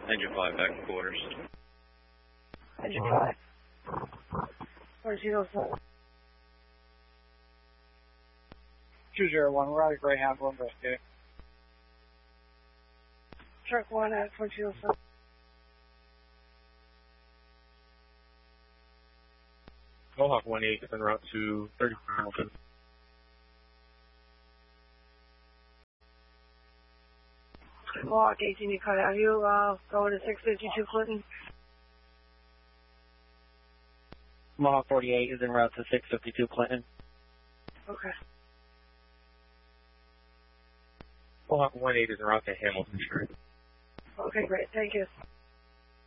Engine 5 back to quarters. Engine 5. 1407. 201, we're out of Greyhound, we'll investigate. Truck 1 at 1407. Mohawk 18 is en route to 30 Hamilton. Mohawk 18, you cut it. Are you going to 652 Clinton? Mohawk 48 is en route to 652 Clinton. Okay. Mohawk 18 is en route to Hamilton Street. Okay, great. Thank you.